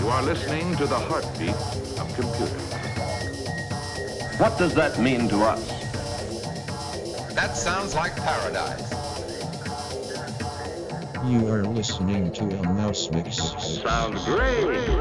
You are listening to the heartbeat of computers. What does that mean to us? That sounds like paradise. You are listening to a Mouse Mix. Sounds great.